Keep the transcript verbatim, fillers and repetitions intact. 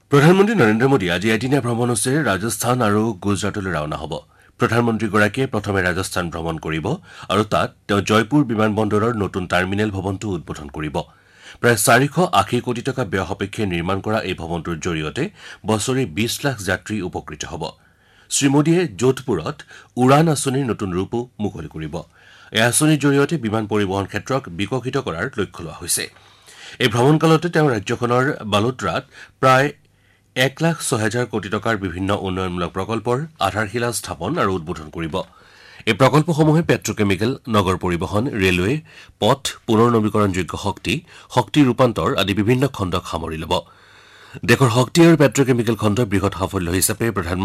প্ৰধানমন্ত্ৰী নৰেন্দ্ৰ মোদী আজি এদিনীয়া ভ্ৰমণসূচীৰে ৰাজস্থান আৰু গুজৰাটলৈ ৰাওনা হ'ব। প্ৰধানমন্ত্ৰীগৰাকীয়ে প্ৰথমে ৰাজস্থান ভ্ৰমণ কৰিব আৰু তাত তেওঁ জয়পুৰ বিমানবন্দৰৰ নতুন টাৰ্মিনেল ভৱনটো উদ্বোধন কৰিব। প্ৰায় চাৰিশ আশী কোটি টকা ব্যয় সাপেক্ষে নিৰ্মাণ কৰা এই ভৱনটোৰ জৰিয়তে বছৰি বিশ লাখ যাত্ৰী উপকৃত হ'ব। শ্ৰীমোদীয়ে যোধপুৰত উড়ান আঁচনিৰ নতুন ৰূপো মুকলি কৰিব। এই আঁচনিৰ জৰিয়তে বিমান পৰিবহণ ক্ষেত্ৰক বিকশিত কৰাৰ লক্ষ্য লোৱা হৈছে। এই ভ্ৰমণকালতে তেওঁ ৰাজ্যখনৰ বালোট্ৰাত প্ৰায় এক লাখ ছয় হাজাৰ কোটি টকাৰ বিভিন্ন উন্নয়নমূলক প্ৰকল্পৰ আধাৰশিলা স্থাপন আৰু উদ্বোধন কৰিব। এই প্ৰকল্পসমূহে পেট্ৰকেমিকেল, নগৰ পৰিবহণ, ৰেলৱে, পথ, পুনৰ নবীকৰণযোগ্য শক্তি, শক্তি ৰূপান্তৰ আদি বিভিন্ন খণ্ডক সামৰি ল'ব। দেশৰ শক্তি আৰু পেট্ৰকেমিকেল খণ্ডৰ বৃহৎ সাফল্য হিচাপে প্ৰধানমন্ত্ৰী